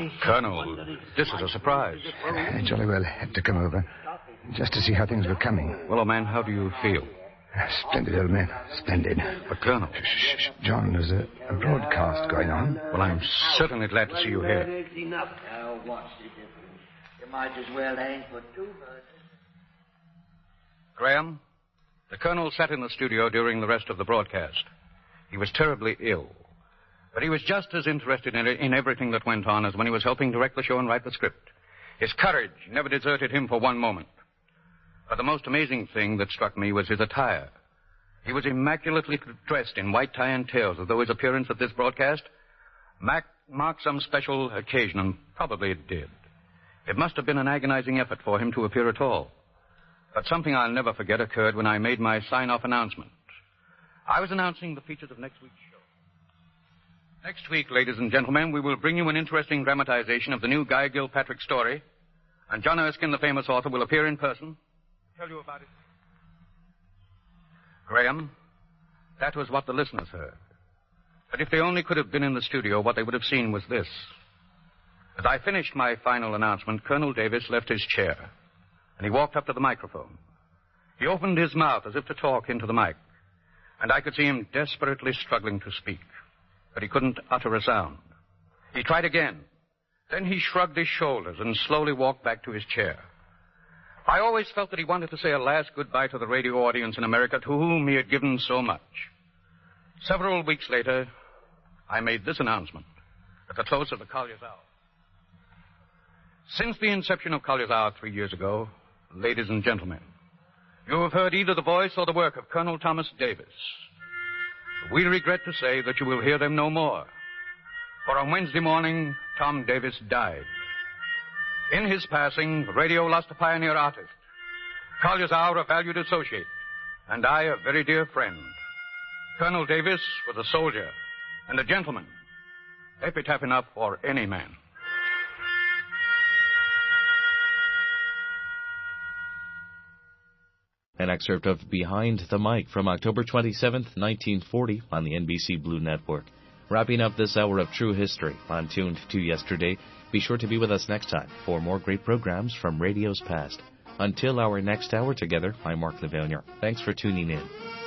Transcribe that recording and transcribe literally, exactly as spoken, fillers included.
Colonel, this is a surprise. I jolly well had to come over, just to see how things were coming. Well, old man, how do you feel? Splendid, old man. Splendid. But, Colonel... Shh, shh, John, there's a, a broadcast going on. Well, I'm certainly glad to see you here. Now, what's the difference? You might as well aim for two birds. Graham, the Colonel sat in the studio during the rest of the broadcast. He was terribly ill. But he was just as interested in, in everything that went on as when he was helping direct the show and write the script. His courage never deserted him for one moment. But the most amazing thing that struck me was his attire. He was immaculately dressed in white tie and tails, as though his appearance at this broadcast Mac marked some special occasion, and probably it did. It must have been an agonizing effort for him to appear at all. But something I'll never forget occurred when I made my sign-off announcement. I was announcing the features of next week's show. Next week, ladies and gentlemen, we will bring you an interesting dramatization of the new Guy Gilpatrick story, and John Erskine, the famous author, will appear in person. Tell you about it. Graham, that was what the listeners heard. But if they only could have been in the studio, what they would have seen was this. As I finished my final announcement, Colonel Davis left his chair, and he walked up to the microphone. He opened his mouth as if to talk into the mic, and I could see him desperately struggling to speak, but he couldn't utter a sound. He tried again. Then he shrugged his shoulders and slowly walked back to his chair. I always felt that he wanted to say a last goodbye to the radio audience in America to whom he had given so much. Several weeks later, I made this announcement at the close of the Collier's Hour. Since the inception of Collier's Hour three years ago, ladies and gentlemen, you have heard either the voice or the work of Colonel Thomas Davis. We regret to say that you will hear them no more. For on Wednesday morning, Tom Davis died. In his passing, radio lost a pioneer artist, Collier's Hour a valued associate, and I a very dear friend. Colonel Davis was a soldier and a gentleman. Epitaph enough for any man. An excerpt of Behind the Mic from October twenty-seventh, nineteen forty on the N B C Blue Network. Wrapping up this hour of true history on Tuned to Yesterday. Be sure to be with us next time for more great programs from radio's past. Until our next hour together, I'm Mark Lavillier. Thanks for tuning in.